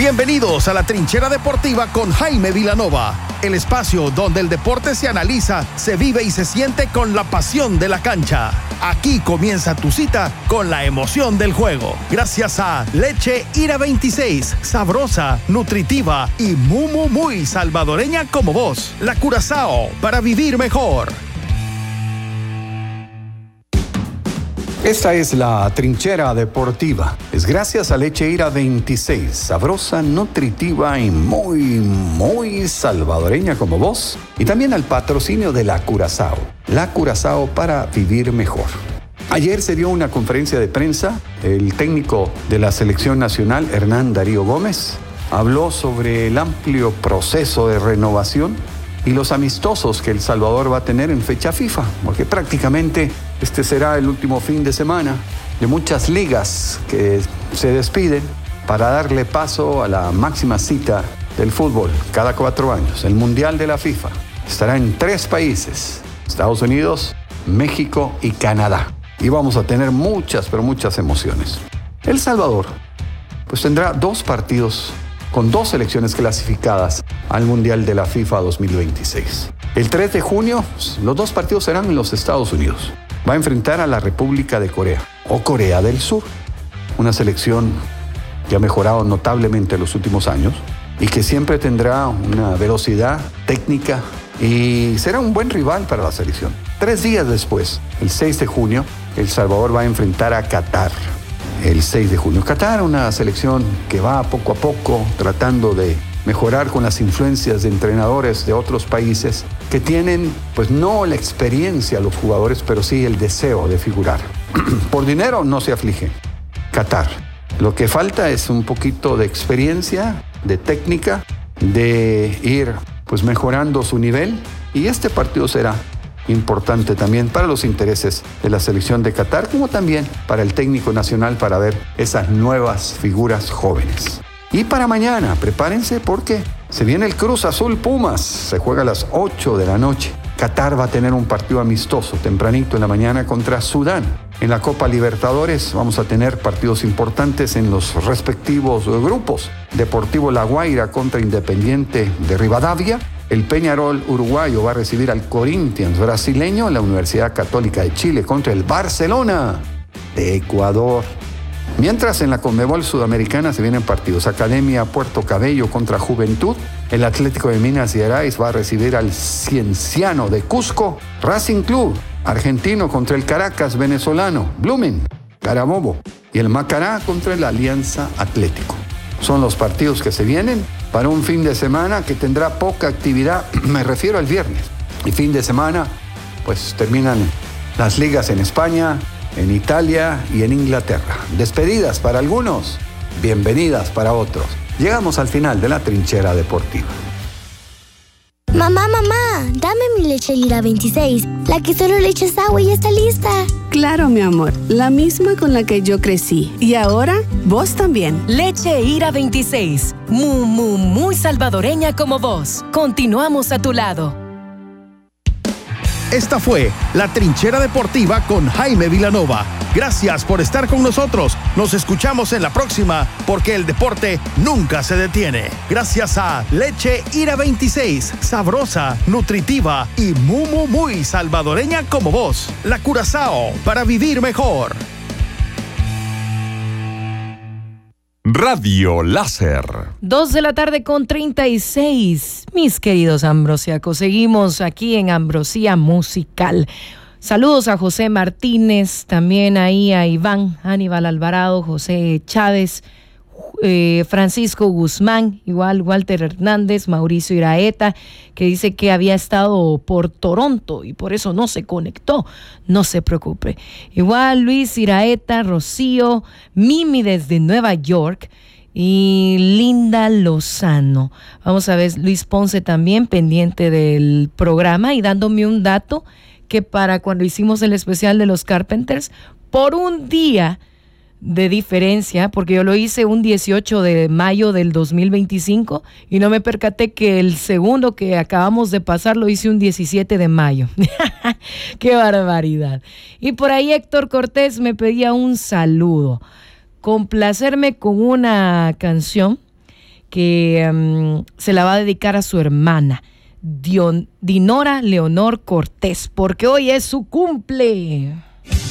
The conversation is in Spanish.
Bienvenidos a la Trinchera Deportiva con Jaime Vilanova, el espacio donde el deporte se analiza, se vive y se siente con la pasión de la cancha. Aquí comienza tu cita con la emoción del juego. Gracias a Leche Ira 26, sabrosa, nutritiva y muy salvadoreña como vos. La Curazao, para vivir mejor. Esta es la Trinchera Deportiva. Es gracias a Leche Ira 26, sabrosa, nutritiva y muy salvadoreña como vos. Y también al patrocinio de la Curazao. La Curazao, para vivir mejor. Ayer se dio una conferencia de prensa. El técnico de la selección nacional, Hernán Darío Gómez, habló sobre el amplio proceso de renovación y los amistosos que El Salvador va a tener en fecha FIFA, porque prácticamente este será el último fin de semana de muchas ligas que se despiden para darle paso a la máxima cita del fútbol cada 4 años, el Mundial de la FIFA. Estará en 3 países, Estados Unidos, México y Canadá. Y vamos a tener muchas emociones. El Salvador pues tendrá 2 partidos con 2 selecciones clasificadas al Mundial de la FIFA 2026. El 3 de junio, los 2 partidos serán en los Estados Unidos. Va a enfrentar a la República de Corea, o Corea del Sur, una selección que ha mejorado notablemente en los últimos años y que siempre tendrá una velocidad técnica y será un buen rival para la selección. 3 días después, el 6 de junio, El Salvador va a enfrentar a Qatar. El 6 de junio. Qatar, una selección que va poco a poco tratando de mejorar con las influencias de entrenadores de otros países que tienen, pues no la experiencia los jugadores, pero sí el deseo de figurar. Por dinero no se aflige Qatar. Lo que falta es un poquito de experiencia, de técnica, de ir pues mejorando su nivel, y este partido será importante también para los intereses de la selección de Qatar, como también para el técnico nacional, para ver esas nuevas figuras jóvenes. Y para mañana, prepárense porque se viene el Cruz Azul Pumas, se juega a las 8 de la noche. Qatar va a tener un partido amistoso tempranito en la mañana contra Sudán. En la Copa Libertadores vamos a tener partidos importantes en los respectivos grupos. Deportivo La Guaira contra Independiente de Rivadavia. El Peñarol uruguayo va a recibir al Corinthians brasileño. La Universidad Católica de Chile contra el Barcelona de Ecuador. Mientras en la Conmebol Sudamericana se vienen partidos. Academia Puerto Cabello contra Juventud. El Atlético de Minas Gerais va a recibir al Cienciano de Cusco. Racing Club argentino contra el Caracas venezolano. Blooming, Carabobo. Y el Macará contra el Alianza Atlético. Son los partidos que se vienen para un fin de semana que tendrá poca actividad. Me refiero al viernes. Y fin de semana, pues terminan las ligas en España, en Italia y en Inglaterra. Despedidas para algunos, bienvenidas para otros. Llegamos al final de la Trinchera Deportiva. Mamá, dame mi Leche Ira 26, la que solo le echas agua y está lista. Claro, mi amor, la misma con la que yo crecí. Y ahora, vos también. Leche Ira 26, muy salvadoreña como vos. Continuamos a tu lado. Esta fue la Trinchera Deportiva con Jaime Vilanova. Gracias por estar con nosotros. Nos escuchamos en la próxima, porque el deporte nunca se detiene. Gracias a Leche Ira 26, sabrosa, nutritiva y muy salvadoreña como vos. La Curazao, para vivir mejor. Radio Láser. 2:36 p.m. Mis queridos ambrosiacos, seguimos aquí en Ambrosía Musical. Saludos a José Martínez, también ahí a Iván, Aníbal Alvarado, José Chávez, Francisco Guzmán, igual Walter Hernández, Mauricio Iraeta, que dice que había estado por Toronto y por eso no se conectó. No se preocupe. Igual Luis Iraeta, Rocío, Mimi desde Nueva York y Linda Lozano. Vamos a ver, Luis Ponce también pendiente del programa y dándome un dato que para cuando hicimos el especial de los Carpenters, por un día de diferencia, porque yo lo hice un 18 de mayo del 2025 y no me percaté que el segundo que acabamos de pasar lo hice un 17 de mayo. ¡Qué barbaridad! Y por ahí Héctor Cortés me pedía un saludo. Complacerme con una canción que se la va a dedicar a su hermana, Dinora Leonor Cortés, porque hoy es su cumple.